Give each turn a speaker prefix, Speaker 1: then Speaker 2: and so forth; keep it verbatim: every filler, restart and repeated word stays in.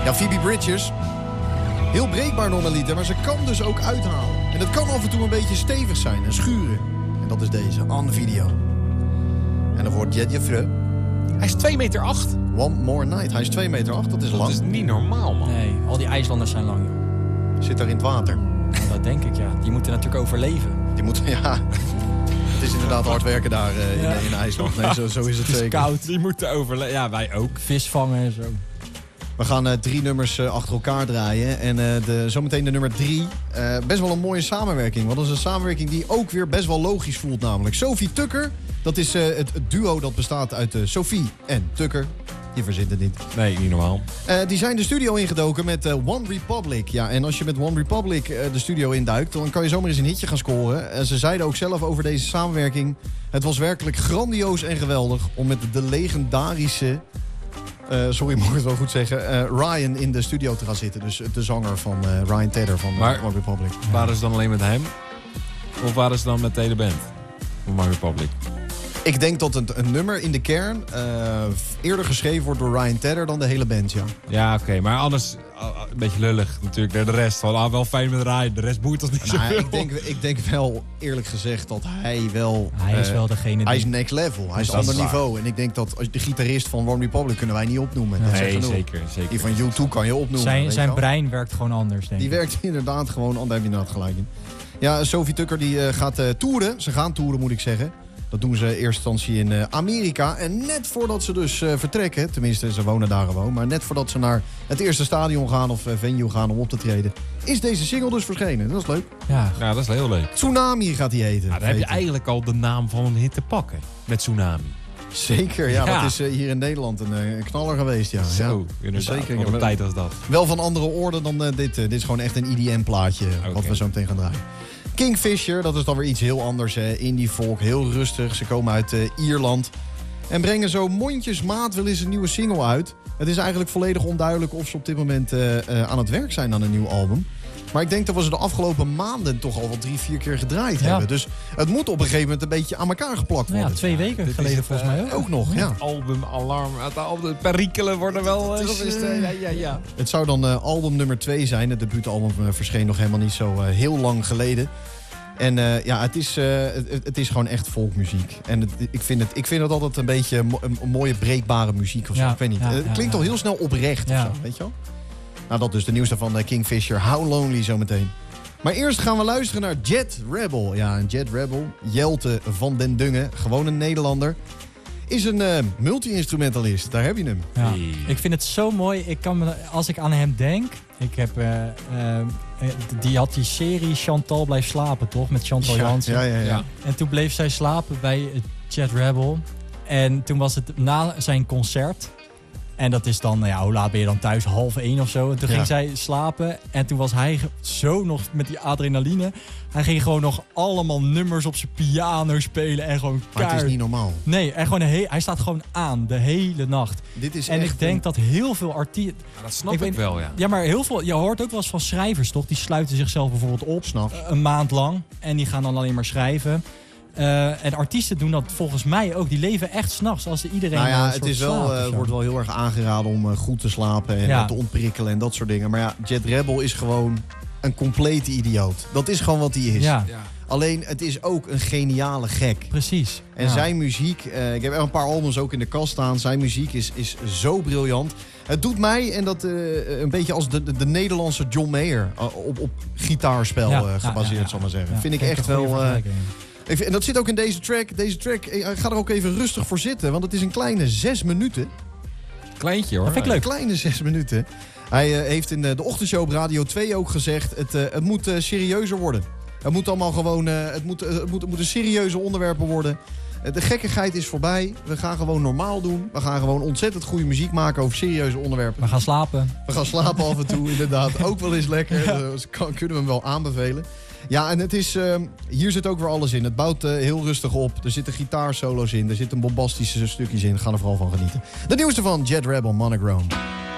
Speaker 1: Ja, Phoebe Bridgers. Heel breekbaar normaliter, maar ze kan dus ook uithalen. En dat kan af en toe een beetje stevig zijn en schuren. En dat is deze, on video. En dan wordt Jet Jeffreux.
Speaker 2: Hij is twee meter acht.
Speaker 1: One More Night. Hij is twee meter acht, dat is lang.
Speaker 2: Dat is niet normaal, man.
Speaker 3: Nee, al die IJslanders zijn lang, joh.
Speaker 1: Zit daar in het water.
Speaker 3: Nou, dat denk ik, ja. Die moeten natuurlijk overleven.
Speaker 1: Die moeten, ja... Het is inderdaad hard werken daar uh, in,
Speaker 3: Ja.
Speaker 1: in IJsland. Nee, zo, zo is het
Speaker 3: Het is
Speaker 1: zeker.
Speaker 3: koud.
Speaker 2: Die moeten overleven. Ja, wij ook.
Speaker 3: Vis vangen en zo.
Speaker 1: We gaan uh, drie nummers uh, achter elkaar draaien. En uh, de, zometeen de nummer drie. Uh, best wel een mooie samenwerking. Want dat is een samenwerking die ook weer best wel logisch voelt namelijk. Sophie Tucker, dat is uh, het, het duo dat bestaat uit uh, Sophie en Tucker. Je verzint het niet.
Speaker 2: Nee, niet normaal.
Speaker 1: Uh, die zijn de studio ingedoken met uh, One Republic. Ja, en als je met One Republic uh, de studio induikt, dan kan je zomaar eens een hitje gaan scoren. Uh, ze zeiden ook zelf over deze samenwerking. Het was werkelijk grandioos en geweldig om met de legendarische... Uh, sorry, mag ik het wel goed zeggen. Uh, Ryan in de studio te gaan zitten. Dus de zanger van uh, Ryan Tedder van
Speaker 2: Maar-
Speaker 1: One Republic.
Speaker 2: Waren ze dan alleen met hem? Of waren ze dan met de hele band? Van My Republic.
Speaker 1: Ik denk dat een, een nummer in de kern uh, eerder geschreven wordt door Ryan Tedder dan de hele band, ja.
Speaker 2: Ja, oké. Okay. Maar anders uh, een beetje lullig natuurlijk. De, de rest van, ah, wel fijn met Ryan. De rest boeit ons niet
Speaker 1: Nou,
Speaker 2: zoveel.
Speaker 1: ik, denk, ik denk wel, eerlijk gezegd, dat hij wel...
Speaker 3: Hij is
Speaker 1: uh,
Speaker 3: wel degene
Speaker 1: Hij is
Speaker 3: die...
Speaker 1: next level. Hij is
Speaker 2: Dat is
Speaker 1: ander
Speaker 2: waar.
Speaker 1: niveau. En ik denk dat als de gitarist van One Republic kunnen wij niet opnoemen. Dat is echt
Speaker 2: Nee,
Speaker 1: genoeg.
Speaker 2: zeker, zeker.
Speaker 1: Die van U twee kan je opnoemen. weet
Speaker 3: Zijn,
Speaker 1: je
Speaker 3: zijn
Speaker 1: wel.
Speaker 3: brein werkt gewoon anders, denk
Speaker 1: Die
Speaker 3: ik.
Speaker 1: werkt inderdaad gewoon, daar heb je inderdaad gelijk in. Ja, Sophie Tucker die uh, gaat uh, toeren. Ze gaan toeren, moet ik zeggen. Dat doen ze in eerste instantie in uh, Amerika. En net voordat ze dus uh, vertrekken, tenminste ze wonen daar gewoon... maar net voordat ze naar het eerste stadion gaan of uh, venue gaan om op te treden... is deze single dus verschenen. Dat is leuk.
Speaker 3: Ja,
Speaker 2: Ja, dat is heel leuk.
Speaker 1: Tsunami gaat die heten.
Speaker 2: Ja, dan heb je
Speaker 1: Weet
Speaker 2: eigenlijk al de naam van een hit te pakken. Met Tsunami.
Speaker 1: Zeker, ja,
Speaker 2: Ja.
Speaker 1: dat is uh, hier in Nederland een, uh, een knaller geweest. Ja.
Speaker 2: Zo,
Speaker 1: Ja.
Speaker 2: inderdaad.
Speaker 1: Zeker,
Speaker 2: Wat
Speaker 1: ja.
Speaker 2: een tijd als dat.
Speaker 1: Wel van andere orde dan uh, dit. Uh, dit is gewoon echt een I D M-plaatje wat
Speaker 2: Oké.
Speaker 1: we zo meteen gaan draaien. Kingfisher, dat is dan weer iets heel anders. Uh, indie folk, heel rustig. Ze komen uit uh, Ierland. En brengen zo mondjesmaat wel eens een nieuwe single uit. Het is eigenlijk volledig onduidelijk of ze op dit moment uh, uh, aan het werk zijn aan een nieuw album. Maar ik denk dat we ze de afgelopen maanden toch al wel drie, vier keer gedraaid
Speaker 3: Ja.
Speaker 1: hebben. Dus het moet op een gegeven moment een beetje aan elkaar geplakt
Speaker 3: nou
Speaker 1: worden.
Speaker 3: ja twee weken
Speaker 2: dit is
Speaker 3: geleden
Speaker 2: het,
Speaker 3: volgens
Speaker 2: uh,
Speaker 3: mij ook.
Speaker 1: Ook nog, ja.
Speaker 2: Album, alarm, het album, de perikelen worden wel...
Speaker 1: Het
Speaker 2: eh,
Speaker 1: is,
Speaker 2: dat is de-
Speaker 1: eh,
Speaker 2: ja, ja, ja.
Speaker 1: Het zou dan uh, album nummer twee zijn. Het debuutalbum uh, verscheen nog helemaal niet zo uh, heel lang geleden. En uh, ja, het is, uh, het, het is gewoon echt folkmuziek. En het, ik, vind het, ik vind het altijd een beetje mo- een, een mooie breekbare muziek of zo.
Speaker 3: Ja,
Speaker 1: Ik weet niet.
Speaker 3: ja,
Speaker 1: het
Speaker 3: ja,
Speaker 1: klinkt
Speaker 3: ja.
Speaker 1: al heel snel oprecht
Speaker 3: Ja.
Speaker 1: of zo, weet je wel? Nou, dat dus de nieuwste van uh, Kingfisher. How Lonely zometeen. Maar eerst gaan we luisteren naar Jet Rebel. Ja, een Jet Rebel. Jelte van den Dungen. Gewoon een Nederlander. Is een uh, multi-instrumentalist. Daar heb je hem.
Speaker 3: Ja.
Speaker 2: Hey.
Speaker 3: Ik vind het zo mooi. Ik kan me, als ik aan hem denk... Ik heb, eh, eh, die had die serie Chantal blijft slapen, toch? Met Chantal Jansen.
Speaker 1: Ja, ja, ja. ja.
Speaker 2: Ja.
Speaker 3: En toen bleef zij slapen bij Jet Rebel. En toen was het na zijn concert. En dat is dan, nou ja, hoe laat ben je dan thuis? Half één of zo. En toen
Speaker 1: Ja.
Speaker 3: ging zij slapen. En toen was hij ge- zo nog met die adrenaline. Hij ging gewoon nog allemaal nummers op zijn piano spelen. En gewoon
Speaker 1: Maar het is
Speaker 3: keihard-
Speaker 1: niet normaal.
Speaker 3: Nee, en gewoon de he- hij staat gewoon aan de hele nacht.
Speaker 1: Dit is
Speaker 3: En
Speaker 1: echt
Speaker 3: ik denk
Speaker 1: een-
Speaker 3: dat heel veel artiesten...
Speaker 2: Ja, dat snap
Speaker 3: Ik
Speaker 2: ik,
Speaker 3: weet-
Speaker 2: wel, ja.
Speaker 3: Ja, maar heel veel... Je hoort ook wel eens van schrijvers, toch? Die sluiten zichzelf bijvoorbeeld op.
Speaker 1: S'nachts.
Speaker 3: Een maand lang. En die gaan dan alleen maar schrijven. Uh, en artiesten doen dat volgens mij ook. Die leven echt 's nachts als iedereen...
Speaker 1: Nou ja,
Speaker 3: een
Speaker 1: het
Speaker 3: soort
Speaker 1: is wel,
Speaker 3: slaapt
Speaker 1: uh,
Speaker 3: of zo.
Speaker 1: wordt wel heel erg aangeraden om uh, goed te slapen en
Speaker 3: Ja.
Speaker 1: uh, te ontprikkelen en dat soort dingen. Maar ja, Jet Rebel is gewoon een complete idioot. Dat is gewoon wat hij is.
Speaker 3: Ja,
Speaker 2: Ja.
Speaker 1: Alleen, het is ook een geniale gek.
Speaker 3: precies.
Speaker 1: En
Speaker 3: ja.
Speaker 1: zijn muziek, uh, ik heb er een paar albums ook in de kast staan. Zijn muziek is, is zo briljant. Het doet mij, en dat uh, een beetje als de, de, de Nederlandse John Mayer, uh, op, op gitaarspel
Speaker 3: Ja,
Speaker 1: uh,
Speaker 3: ja,
Speaker 1: gebaseerd,
Speaker 3: ja, ja.
Speaker 1: zal ik maar zeggen.
Speaker 3: Ja,
Speaker 1: Vind ik
Speaker 3: vind
Speaker 1: echt
Speaker 3: een goede
Speaker 1: wel... Uh,
Speaker 3: vergelijking.
Speaker 1: ik vind- en dat zit ook in deze track. Deze track, ik ga er ook even rustig voor zitten, want het is een kleine zes minuten.
Speaker 2: Kleintje, hoor.
Speaker 3: Dat vind ik leuk.
Speaker 1: Een kleine zes minuten. Hij uh, heeft in de, de ochtendshow op Radio twee ook gezegd, het, uh, het moet uh, serieuzer worden. Het moet allemaal gewoon, uh, het, moet, uh, het, moet, het moeten serieuze onderwerpen worden. Uh, de gekkigheid is voorbij. We gaan gewoon normaal doen. We gaan gewoon ontzettend goede muziek maken over serieuze onderwerpen.
Speaker 3: We gaan slapen.
Speaker 1: We gaan slapen af en toe, inderdaad. Ook wel eens lekker.
Speaker 3: Ja.
Speaker 1: Dus kan, kunnen we hem wel aanbevelen. Ja, en het is, uh, hier zit ook weer alles in. Het bouwt uh, heel rustig op. Er zitten gitaarsolo's in. Er zitten bombastische stukjes in. Ga er vooral van genieten. De nieuwste van Jet Rebel, Monochrome.